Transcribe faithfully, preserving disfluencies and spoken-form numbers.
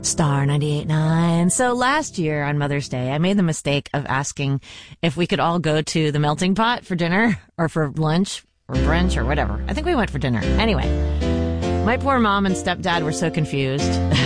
Star ninety-eight point nine. So last year on Mother's Day, I made the mistake of asking if we could all go to the Melting Pot for dinner or for lunch or brunch or whatever. I think we went for dinner. Anyway, my poor mom and stepdad were so confused.